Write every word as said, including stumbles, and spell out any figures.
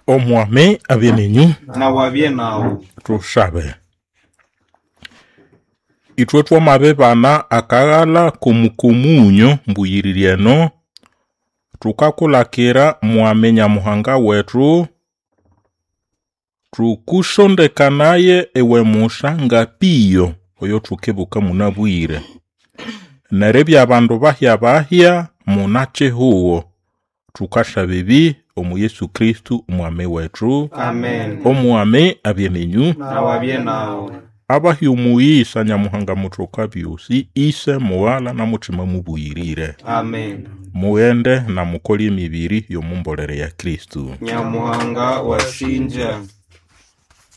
Omwami abye ninyu na wabye nawo. tushabe. Itwe twamabe bana akagala kumukumunyo mbuyiririeno tukakulakira mwamenya muhanga wetu tukushondekanaye ewe mushanga piyo oyo tukebuka munabwire narebya abandu bahya bahya munache huo tukashabibi omu Yesu Kristu umwami wetu. Amen. Omwami abye ninyu na wabye nawo. abahyumuyisa nyamuhanga mutoka byusi ise muwala na mutima mubuyirire. Amen. Muende na mukoli emibiri yomumbolere ya Kristu. Nyamuhanga washinja.